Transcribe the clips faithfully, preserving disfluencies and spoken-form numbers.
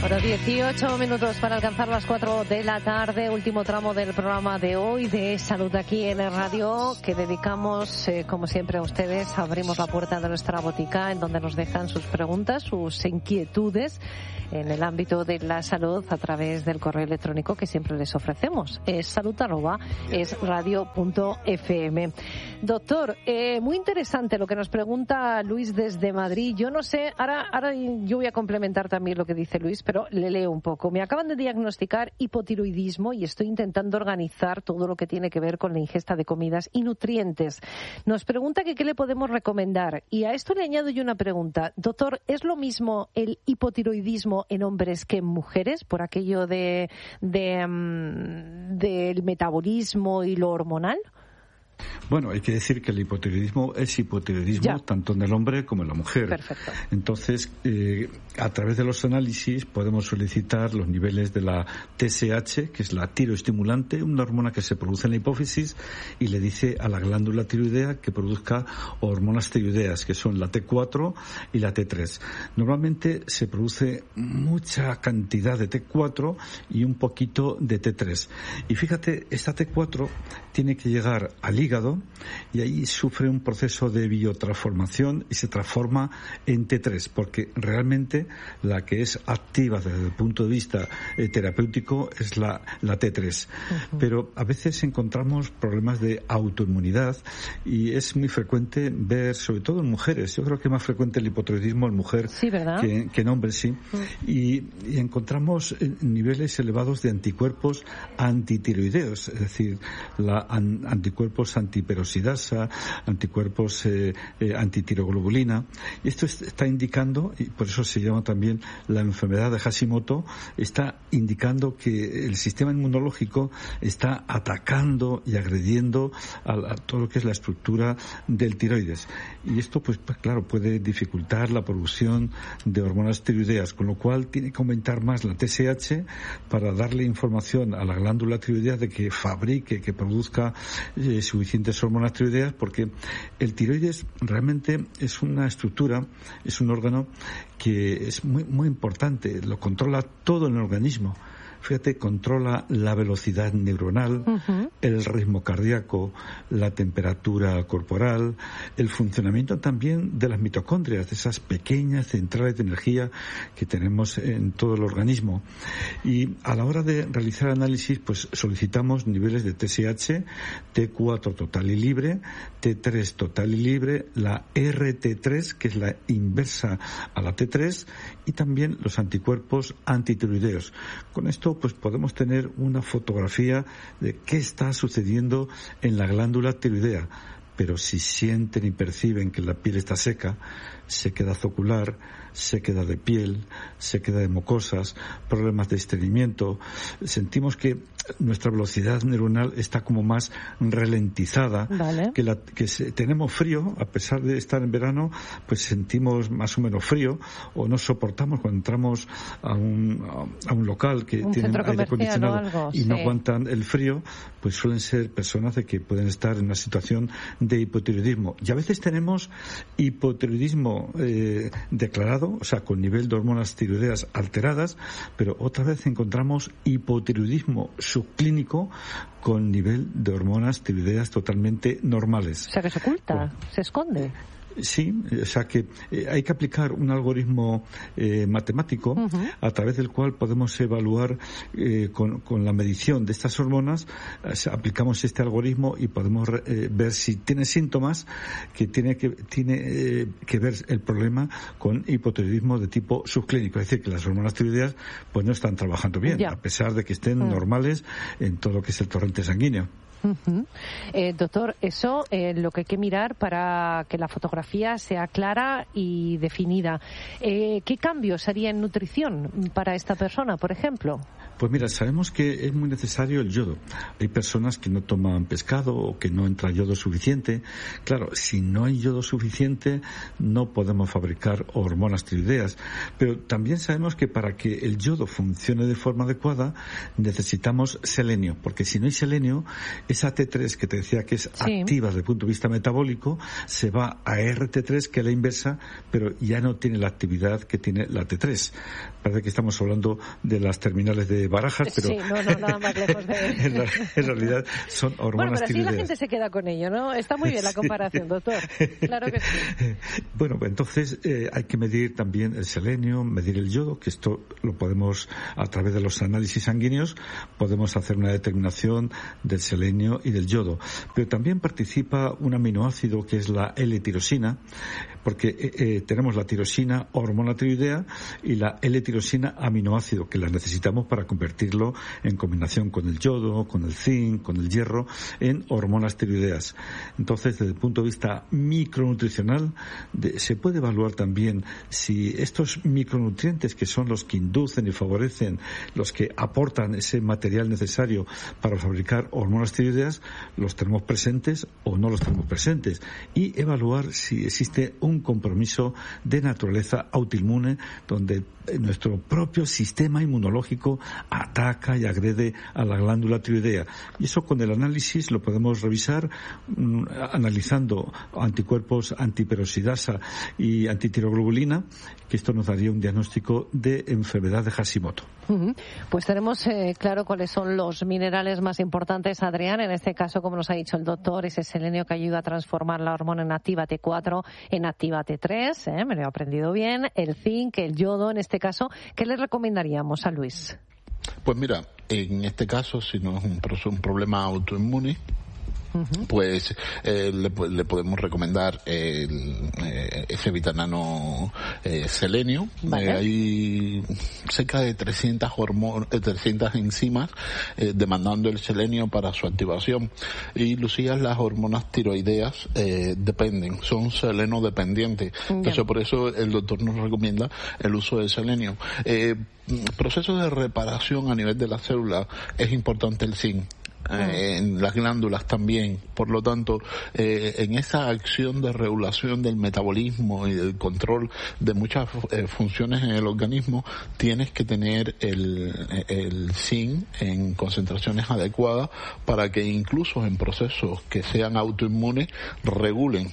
Bueno, dieciocho minutos para alcanzar las cuatro de la tarde, último tramo del programa de hoy de Salud aquí en el Radio, que dedicamos, eh, como siempre, a ustedes. Abrimos la puerta de nuestra botica en donde nos dejan sus preguntas, sus inquietudes en el ámbito de la salud a través del correo electrónico que siempre les ofrecemos. Es salud arroba es radio punto f m. Doctor, eh, muy interesante lo que nos pregunta Luis desde Madrid. Yo no sé, ahora, ahora yo voy a complementar también lo que dice Luis, pero le leo un poco. Me acaban de diagnosticar hipotiroidismo y estoy intentando organizar todo lo que tiene que ver con la ingesta de comidas y nutrientes. Nos pregunta que qué le podemos recomendar. Y a esto le añado yo una pregunta. Doctor, ¿es lo mismo el hipotiroidismo en hombres que en mujeres por aquello de, de um, del metabolismo y lo hormonal? Bueno, hay que decir que el hipotiroidismo es hipotiroidismo ya, tanto en el hombre como en la mujer. Perfecto. Entonces, eh, a través de los análisis podemos solicitar los niveles de la T S H, que es la tiroestimulante, una hormona que se produce en la hipófisis y le dice a la glándula tiroidea que produzca hormonas tiroideas, que son la T cuatro y la T tres. Normalmente se produce mucha cantidad de T cuatro y un poquito de T tres. Y fíjate, esta T cuatro tiene que llegar al hígado y ahí sufre un proceso de biotransformación y se transforma en T tres, porque realmente la que es activa desde el punto de vista eh, terapéutico es la, la T tres. Uh-huh. Pero a veces encontramos problemas de autoinmunidad y es muy frecuente ver, sobre todo en mujeres, yo creo que es más frecuente el hipotiroidismo en mujer sí, ¿verdad? que, que en hombres, sí. Uh-huh. y, y encontramos niveles elevados de anticuerpos antitiroideos, es decir, la an, anticuerpos antiperoxidasa, anticuerpos eh, eh, antitiroglobulina. Y esto es, está indicando, y por eso se llama también la enfermedad de Hashimoto, está indicando que el sistema inmunológico está atacando y agrediendo a, a todo lo que es la estructura del tiroides. Y esto, pues, pues claro, puede dificultar la producción de hormonas tiroideas, con lo cual tiene que aumentar más la T S H para darle información a la glándula tiroidea de que fabrique, que produzca eh, suficientes hormonas tiroideas, porque el tiroides realmente es una estructura, es un órgano que es muy muy importante, lo controla todo en el organismo. Fíjate, controla la velocidad neuronal, uh-huh. el ritmo cardíaco, la temperatura corporal, el funcionamiento también de las mitocondrias, de esas pequeñas centrales de energía que tenemos en todo el organismo. Y a la hora de realizar análisis, pues solicitamos niveles de T S H, T cuatro total y libre, T tres total y libre, la R T tres, que es la inversa a la T tres, y también los anticuerpos antitiroideos. Con esto pues podemos tener una fotografía de qué está sucediendo en la glándula tiroidea. Pero si sienten y perciben que la piel está seca, sequedad ocular, sequedad de piel, sequedad de mucosas, problemas de estreñimiento, sentimos que nuestra velocidad neuronal está como más ralentizada, vale. que, la, que se, tenemos frío, a pesar de estar en verano, pues sentimos más o menos frío, o no soportamos cuando entramos a un, a un local que un tiene aire acondicionado algo, y sí. no aguantan el frío, pues suelen ser personas de que pueden estar en una situación de hipotiroidismo. Y a veces tenemos hipotiroidismo eh, declarado, o sea, con nivel de hormonas tiroideas alteradas, pero otra vez encontramos hipotiroidismo subclínico con nivel de hormonas tiroideas totalmente normales. O sea, que se oculta, bueno, se esconde. Sí, o sea que eh, hay que aplicar un algoritmo eh, matemático uh-huh. a través del cual podemos evaluar eh, con, con la medición de estas hormonas, eh, aplicamos este algoritmo y podemos eh, ver si tiene síntomas que tiene que tiene eh, que ver el problema con hipotiroidismo de tipo subclínico, es decir, que las hormonas tiroideas pues no están trabajando bien, yeah. a pesar de que estén uh-huh. normales en todo lo que es el torrente sanguíneo. Uh-huh. Eh, doctor, eso es eh, lo que hay que mirar para que la fotografía sea clara y definida. Eh, ¿Qué cambios haría en nutrición para esta persona, por ejemplo? Pues mira, sabemos que es muy necesario el yodo. Hay personas que no toman pescado o que no entra yodo suficiente. Claro, si no hay yodo suficiente, no podemos fabricar hormonas tiroideas. Pero también sabemos que para que el yodo funcione de forma adecuada, necesitamos selenio, porque si no hay selenio, esa T tres que te decía que es sí. activa desde el punto de vista metabólico, se va a R T tres, que es la inversa, pero ya no tiene la actividad que tiene la T tres. Parece que estamos hablando de las terminales de Barajas, pero sí, no, no, nada más lejos de... en, la, en realidad son hormonas bueno, pero así tiroideas. la gente se queda con ello, ¿no? Está muy bien la comparación, sí. doctor. Claro que sí. Bueno, pues entonces eh, hay que medir también el selenio, medir el yodo, que esto lo podemos, a través de los análisis sanguíneos, podemos hacer una determinación del selenio y del yodo. Pero también participa un aminoácido que es la L-tirosina, porque eh, eh, tenemos la tirosina, hormona tiroidea, y la L-tirosina, aminoácido, que la necesitamos para convertirlo en combinación con el yodo, con el zinc, con el hierro, en hormonas tiroideas. Entonces, desde el punto de vista micronutricional, de, se puede evaluar también si estos micronutrientes, que son los que inducen y favorecen, los que aportan ese material necesario para fabricar hormonas tiroideas, los tenemos presentes o no los tenemos presentes, y evaluar si existe un compromiso de naturaleza autoinmune, donde nuestro propio sistema inmunológico ataca y agrede a la glándula tiroidea. Y eso con el análisis lo podemos revisar mmm, analizando anticuerpos antiperoxidasa y antitiroglobulina, que esto nos daría un diagnóstico de enfermedad de Hashimoto. Uh-huh. Pues tenemos eh, claro cuáles son los minerales más importantes, Adrián. En este caso, como nos ha dicho el doctor, ese selenio que ayuda a transformar la hormona en activa T cuatro en activa T tres, ¿eh? Me lo he aprendido bien. El zinc, el yodo, en este caso, ¿qué le recomendaríamos a Luis? Pues mira, en este caso, si no es un, un problema autoinmune, Uh-huh. pues eh, le, le podemos recomendar el, eh, ese vitamino eh, selenio. Vale. Eh, hay cerca de trescientas, hormon- trescientas enzimas eh, demandando el selenio para su activación. Y Lucía, las hormonas tiroideas eh, dependen, son seleno dependientes. Yeah. Entonces por eso el doctor nos recomienda el uso del selenio. Eh, procesos de reparación a nivel de la célula, es importante el zinc. Eh, en las glándulas también. Por lo tanto, eh, en esa acción de regulación del metabolismo y del control de muchas eh, funciones en el organismo, tienes que tener el, el zinc en concentraciones adecuadas para que incluso en procesos que sean autoinmunes regulen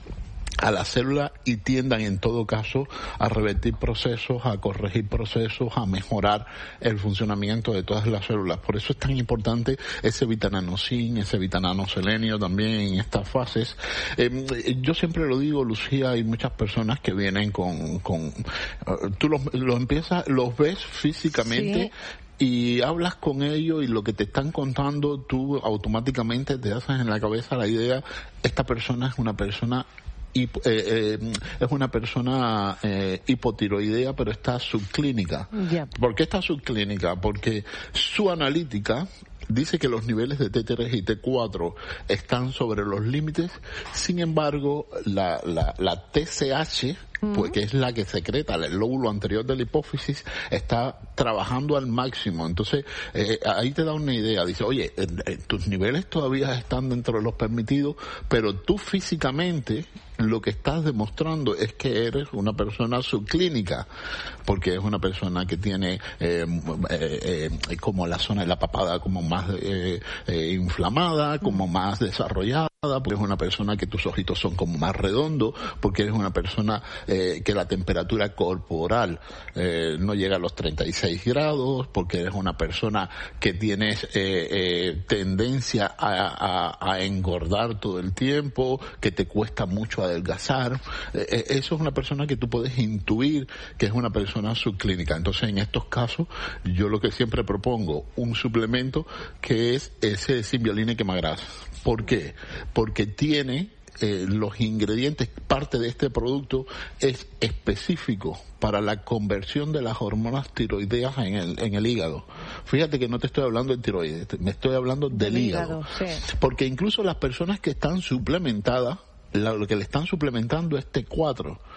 a la célula y tiendan en todo caso a revertir procesos, a corregir procesos, a mejorar el funcionamiento de todas las células. Por eso es tan importante ese vitamina zinc, ese vitamina selenio también en estas fases. Eh, yo siempre lo digo, Lucía, hay muchas personas que vienen con, con uh, tú los, los empiezas, los ves físicamente. Sí. Y hablas con ellos y lo que te están contando, tú automáticamente te haces en la cabeza la idea, esta persona es una persona Y, eh, eh, es una persona eh, hipotiroidea, pero está subclínica. Yeah. ¿Por qué está subclínica? Porque su analítica dice que los niveles de T tres y T cuatro están sobre los límites. Sin embargo, la, la, la T S H, pues, que es la que secreta el lóbulo anterior de la hipófisis, está trabajando al máximo. Entonces, eh, ahí te da una idea. Dice, oye, eh, eh, tus niveles todavía están dentro de los permitidos, pero tú físicamente lo que estás demostrando es que eres una persona subclínica, porque es una persona que tiene eh, eh, eh, como la zona de la papada como más eh, eh, inflamada, como más desarrollada, porque es una persona que tus ojitos son como más redondos, porque eres una persona eh, que la temperatura corporal eh, no llega a los treinta y seis grados, porque eres una persona que tienes eh, eh, tendencia a, a, a engordar todo el tiempo, que te cuesta mucho adelgazar. Eh, eso es una persona que tú puedes intuir que es una persona subclínica. Entonces, en estos casos, yo lo que siempre propongo, un suplemento que es ese Symbiolina quemagrasa. ¿Por qué? Porque tiene eh, los ingredientes, parte de este producto es específico para la conversión de las hormonas tiroideas en el, en el hígado. Fíjate que no te estoy hablando de tiroides, me estoy hablando del, del hígado. hígado sí. Porque incluso las personas que están suplementadas, La, lo que le están suplementando es T cuatro,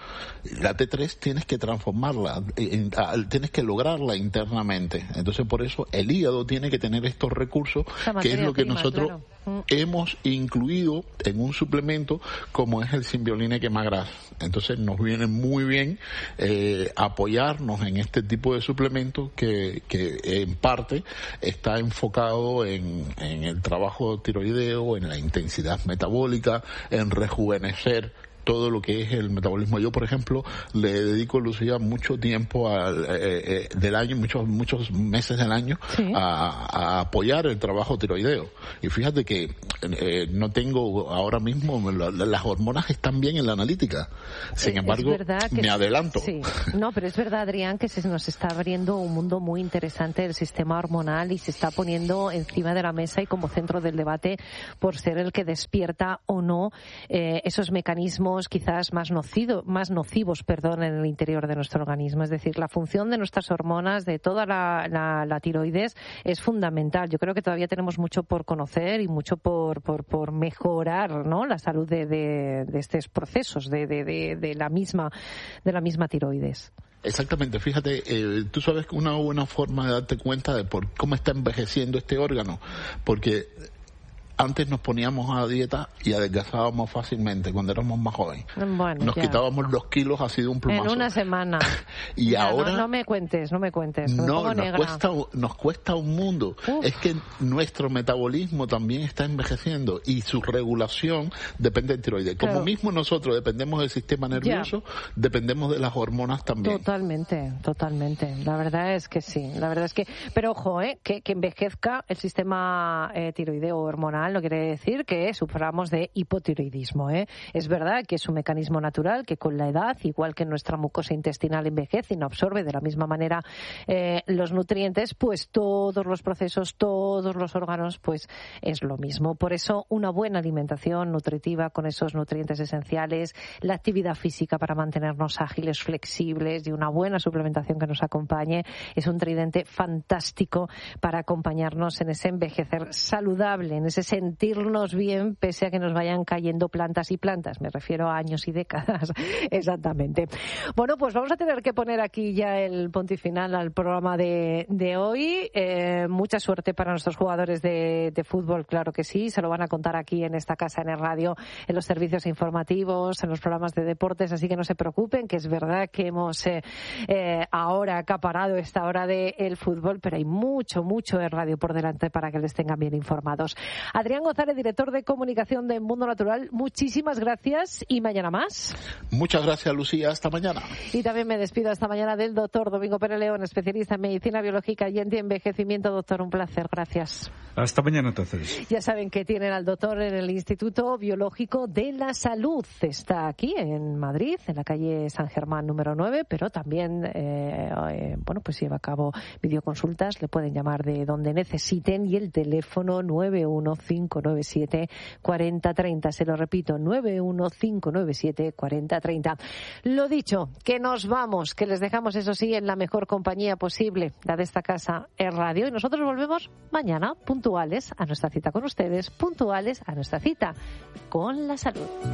La T tres tienes que transformarla, en, en, tienes que lograrla internamente. Entonces, por eso el hígado tiene que tener estos recursos, que es lo que prima, nosotros claro. hemos incluido en un suplemento como es el Symbioline Quemagras. Entonces, nos viene muy bien eh, apoyarnos en este tipo de suplementos que, que en parte está enfocado en, en el trabajo tiroideo, en la intensidad metabólica, en rejuvenecer todo lo que es el metabolismo. Yo, por ejemplo, le dedico, Lucía, mucho tiempo al, eh, eh, del año, muchos muchos meses del año, sí. a, a apoyar el trabajo tiroideo. Y fíjate que eh, no tengo ahora mismo, la, las hormonas están bien en la analítica. Sin embargo, me es, adelanto. Sí. No, pero es verdad, Adrián, que se nos está abriendo un mundo muy interesante del sistema hormonal y se está poniendo encima de la mesa y como centro del debate por ser el que despierta o no eh, esos mecanismos quizás más nocido, más nocivos, perdón, en el interior de nuestro organismo. Es decir, la función de nuestras hormonas, de toda la, la, la tiroides, es fundamental. Yo creo que todavía tenemos mucho por conocer y mucho por, por, por mejorar, ¿no?, la salud de, de, de estos procesos de, de, de, de la misma, de la misma tiroides. Exactamente, fíjate, eh, tú sabes que una buena forma de darte cuenta de por cómo está envejeciendo este órgano, porque antes nos poníamos a la dieta y adelgazábamos fácilmente cuando éramos más jóvenes. Bueno, nos ya. quitábamos los kilos así de un plumazo. En una semana. y ya, ahora... No, no me cuentes, no me cuentes. Me no, pongo nos negra. cuesta, nos cuesta un mundo. Uf. Es que nuestro metabolismo también está envejeciendo y su regulación depende del tiroides. Como claro. mismo nosotros dependemos del sistema nervioso, ya. dependemos de las hormonas también. Totalmente, totalmente. La verdad es que sí. La verdad es que... Pero ojo, ¿eh? que, que envejezca el sistema eh, tiroideo hormonal no quiere decir que suframos de hipotiroidismo, ¿eh? Es verdad que es un mecanismo natural que con la edad, igual que nuestra mucosa intestinal envejece y no absorbe de la misma manera eh, los nutrientes, pues todos los procesos, todos los órganos, pues es lo mismo. Por eso una buena alimentación nutritiva con esos nutrientes esenciales, la actividad física para mantenernos ágiles, flexibles y una buena suplementación que nos acompañe es un tridente fantástico para acompañarnos en ese envejecer saludable, en ese sentirnos bien pese a que nos vayan cayendo plantas y plantas. Me refiero a años y décadas. Exactamente. Bueno, pues vamos a tener que poner aquí ya el punto y final al programa de, de hoy. Eh, mucha suerte para nuestros jugadores de, de fútbol, claro que sí. Se lo van a contar aquí en esta casa, en el radio, en los servicios informativos, en los programas de deportes, así que no se preocupen, que es verdad que hemos eh, eh, ahora acaparado esta hora del fútbol, pero hay mucho, mucho de radio por delante para que les tengan bien informados. Adrián González, director de comunicación de Mundo Natural, muchísimas gracias y mañana más. Muchas gracias, Lucía. Hasta mañana. Y también me despido esta mañana del doctor Domingo Pérez León, especialista en medicina biológica y antienvejecimiento. Doctor, un placer. Gracias. Hasta mañana, entonces. Ya saben que tienen al doctor en el Instituto Biológico de la Salud. Está aquí en Madrid, en la calle San Germán número nueve, pero también eh, eh, bueno, pues lleva a cabo videoconsultas. Le pueden llamar de donde necesiten y el teléfono nueve uno cinco nueve siete cuatro cero tres cero. Se lo repito, nueve uno cinco nueve siete cuatro cero tres cero. Lo dicho, que nos vamos, que les dejamos, eso sí, en la mejor compañía posible, la de esta casa, en radio. Y nosotros volvemos mañana, puntuales a nuestra cita con ustedes, puntuales a nuestra cita con la salud.